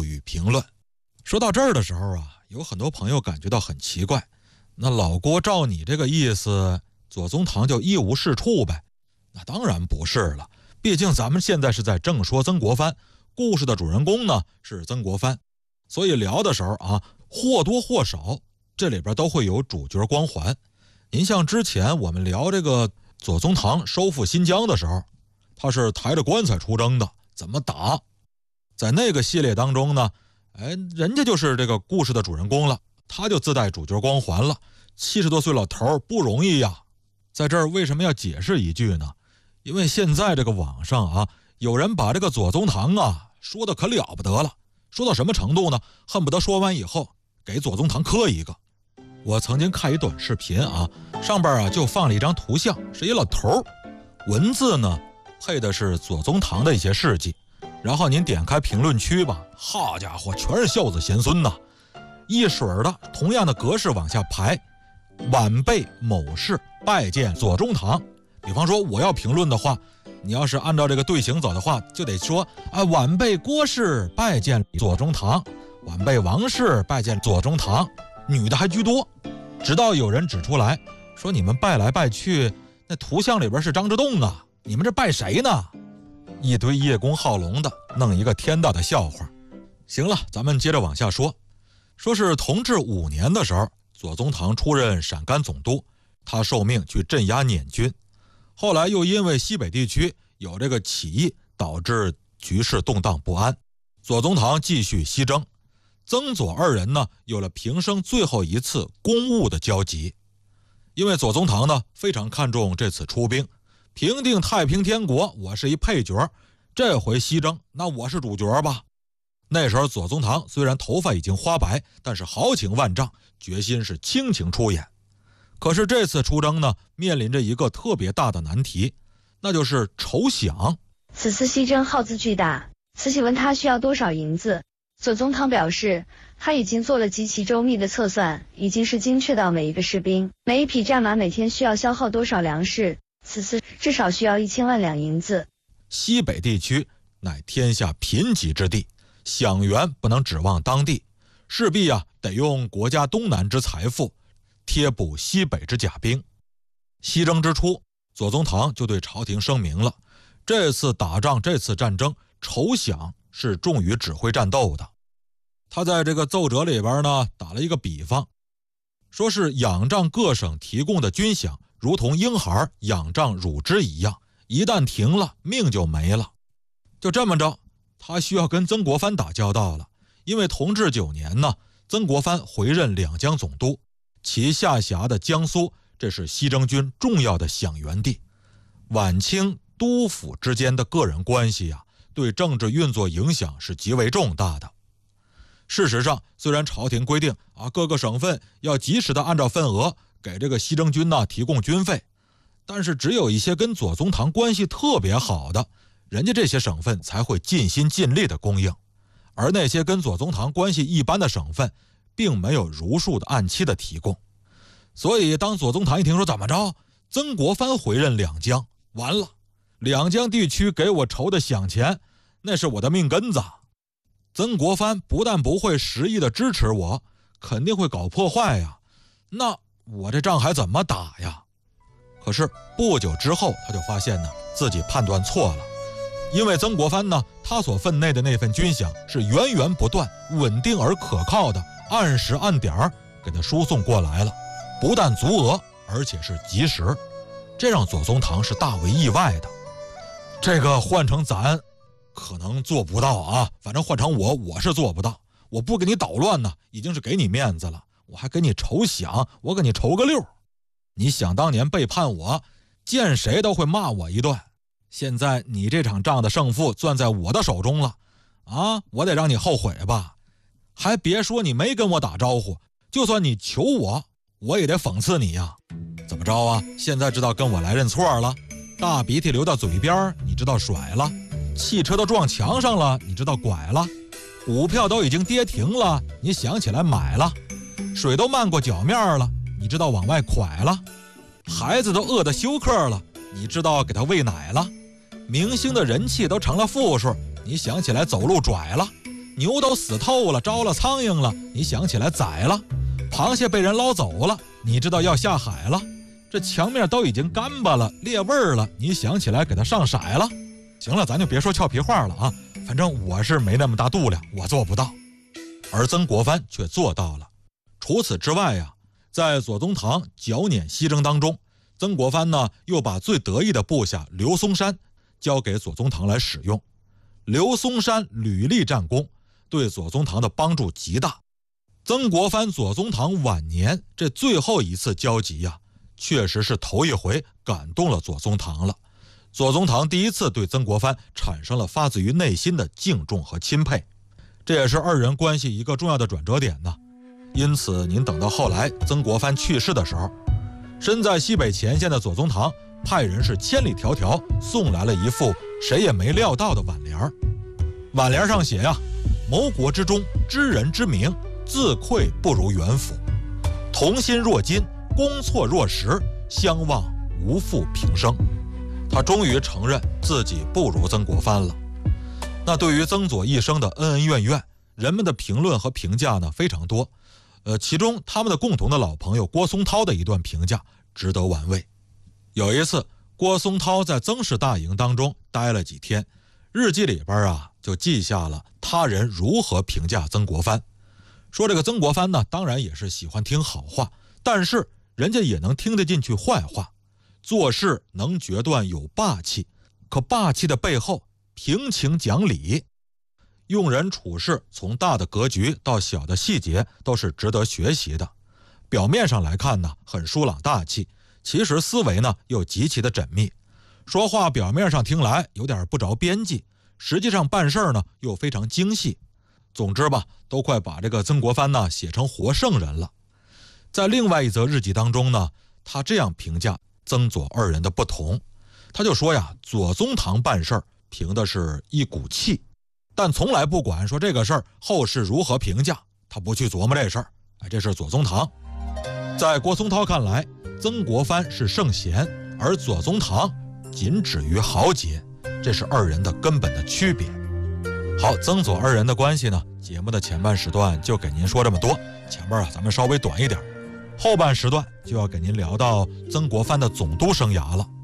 赋予评论。说到这儿的时候啊，有很多朋友感觉到很奇怪，那老郭照你这个意思，左宗棠就一无是处呗？那当然不是了，毕竟咱们现在是在正说曾国藩，故事的主人公呢是曾国藩，所以聊的时候啊，或多或少这里边都会有主角光环。您像之前我们聊这个左宗棠收复新疆的时候，他是抬着棺材出征的，怎么打？在那个系列当中呢，人家就是这个故事的主人公了，他就自带主角光环了。70多岁老头不容易呀。在这儿为什么要解释一句呢？因为现在这个网上啊，有人把这个左宗棠啊说的可了不得了，说到什么程度呢？恨不得说完以后给左宗棠磕一个。我曾经看一短视频啊，上边啊就放了一张图像，是一老头，文字呢配的是左宗棠的一些事迹，然后您点开评论区吧，好家伙，全是孝子贤孙呐，一水儿的同样的格式往下排。晚辈某事拜见左宗棠，比方说我要评论的话，你要是按照这个队形走的话，就得说啊，晚辈郭氏拜见左宗棠，晚辈王氏拜见左宗棠，女的还居多。直到有人指出来说，你们拜来拜去，那图像里边是张之洞啊，你们这拜谁呢？一堆叶公好龙的，弄一个天大的笑话。行了，咱们接着往下说。说是同治5年的时候，左宗棠出任陕甘总督，他受命去镇压捻军，后来又因为西北地区有这个起义，导致局势动荡不安，左宗棠继续西征，曾左二人呢有了平生最后一次公务的交集。因为左宗棠呢非常看重这次出兵，平定太平天国我是一配角，这回西征那我是主角吧。那时候左宗棠虽然头发已经花白，但是豪情万丈，决心是倾情出演。可是这次出征呢，面临着一个特别大的难题，那就是筹饷。 此次西征耗资巨大，慈禧问他需要多少银子，左宗棠表示他已经做了极其周密的测算，已经是精确到每一个士兵、每一匹战马每天需要消耗多少粮食，此次至少需要1000万两银子。 西北地区乃天下贫瘠之地，饷源不能指望当地，势必得用国家东南之财富贴补西北之甲兵。西征之初，左宗棠就对朝廷声明了，这次打仗，这次战争筹饷是重于指挥战斗的。他在这个奏折里边呢打了一个比方，说是仰仗各省提供的军饷，如同婴孩仰仗乳汁一样，一旦停了，命就没了。就这么着，他需要跟曾国藩打交道了。因为同治9年呢，曾国藩回任两江总督，其下辖的江苏，这是西征军重要的饷源地。晚清督府之间的个人关系对政治运作影响是极为重大的。事实上，虽然朝廷规定各个省份要及时的按照份额给这个西征军提供军费，但是只有一些跟左宗棠关系特别好的，人家这些省份才会尽心尽力的供应，而那些跟左宗棠关系一般的省份，并没有如数的按期的提供。所以当左宗棠一听说怎么着，曾国藩回任两江，完了，两江地区给我筹的饷钱，那是我的命根子。曾国藩不但不会实意的支持我，肯定会搞破坏呀，那我这仗还怎么打呀？可是不久之后，他就发现自己判断错了。因为曾国藩呢，他所分内的那份军饷是源源不断、稳定而可靠的，按时按点给他输送过来了，不但足额，而且是及时，这让左宗棠是大为意外的。这个换成咱可能做不到反正换成我是做不到。我不给你捣乱呢，已经是给你面子了，我还给你筹饷，我给你筹个溜。你想当年背叛我，见谁都会骂我一顿。现在你这场仗的胜负攥在我的手中了我得让你后悔吧。还别说你没跟我打招呼，就算你求我，我也得讽刺你呀。怎么着现在知道跟我来认错了？大鼻涕流到嘴边，你知道甩了；汽车都撞墙上了，你知道拐了；股票都已经跌停了，你想起来买了；水都漫过脚面了，你知道往外蒯了；孩子都饿得休克了，你知道给他喂奶了；明星的人气都成了负数，你想起来走路拽了； 牛都死透了，招了苍蝇了，你想起来宰了；螃蟹被人捞走了，你知道要下海了；这墙面都已经干巴了，裂味儿了，你想起来给它上色了。行了，咱就别说俏皮话了啊，反正我是没那么大度量，我做不到。而曾国藩却做到了。除此之外呀，在左宗棠剿捻西征当中，曾国藩呢又把最得意的部下刘松山交给左宗棠来使用。刘松山屡立战功，对左宗棠的帮助极大。曾国藩左宗棠晚年这最后一次交集呀，确实是头一回感动了左宗棠了。左宗棠第一次对曾国藩产生了发自于内心的敬重和钦佩，这也是二人关系一个重要的转折点呢。因此您等到后来曾国藩去世的时候，身在西北前线的左宗棠派人是千里迢迢送来了一副谁也没料到的挽联。挽联上写呀，谋国之中，知人之明，自愧不如元辅，同心若金，攻错若石，相望无负平生。他终于承认自己不如曾国藩了。那对于曾左一生的恩恩怨怨，人们的评论和评价呢非常多。其中他们的共同的老朋友郭松涛的一段评价值得玩味。有一次，郭松涛在曾氏大营当中待了几天，日记里边就记下了他人如何评价曾国藩。说这个曾国藩呢，当然也是喜欢听好话，但是人家也能听得进去坏话。做事能决断有霸气，可霸气的背后平情讲理，用人处事从大的格局到小的细节都是值得学习的。表面上来看呢，很疏朗大气，其实思维呢又极其的缜密。说话表面上听来有点不着边际，实际上办事呢又非常精细。总之吧，都快把这个曾国藩呢写成活圣人了。在另外一则日记当中呢，他这样评价曾左二人的不同。他就说呀，左宗棠办事凭的是一股气，但从来不管说这个事儿后世如何评价，他不去琢磨这事儿。这是左宗棠。在郭松涛看来，曾国藩是圣贤，而左宗棠仅止于豪杰，这是二人的根本的区别。好，曾左二人的关系呢，节目的前半时段就给您说这么多，前面咱们稍微短一点，后半时段就要给您聊到曾国藩的总督生涯了。